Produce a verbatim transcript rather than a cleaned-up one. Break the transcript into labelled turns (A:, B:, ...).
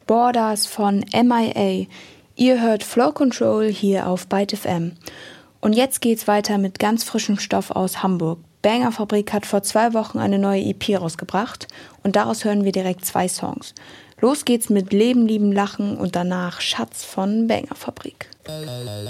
A: Borders von M I A. Ihr hört Flow Control hier auf Byte F M. Und jetzt geht's weiter mit ganz frischem Stoff aus Hamburg. Banger Fabrik hat vor zwei Wochen eine neue E P rausgebracht und daraus hören wir direkt zwei Songs. Los geht's mit Leben, Lieben, Lachen und danach Schatz von Banger Fabrik.